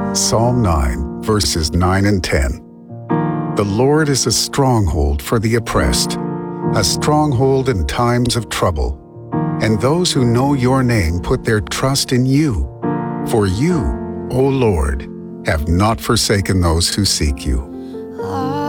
Psalm 9, verses 9 and 10. The Lord is a stronghold for the oppressed, a stronghold in times of trouble. And those who know your name put their trust in you. For you, O Lord, have not forsaken those who seek you.